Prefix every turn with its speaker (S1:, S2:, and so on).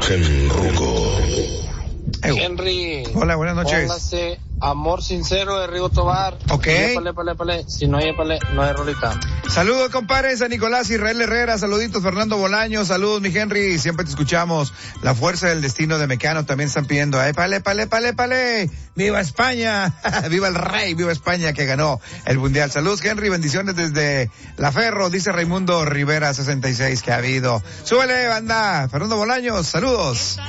S1: en Ruco.
S2: Henry.
S3: Hola, buenas noches.
S2: Póngase Amor Sincero de Rigo Tobar.
S3: Ok.
S2: Épale. Si no hay épale, no hay rolita.
S3: Saludos, compadre, San Nicolás, Israel Herrera, saluditos, Fernando Bolaños, saludos, mi Henry, siempre te escuchamos. La Fuerza del Destino de Mecano también están pidiendo, épale. ¡Viva España! ¡Viva el Rey! ¡Viva España que ganó el Mundial! Saludos, Henry, bendiciones desde La Ferro, dice Raimundo Rivera 66 que ha habido. ¡Súbele, banda! Fernando Bolaños, saludos.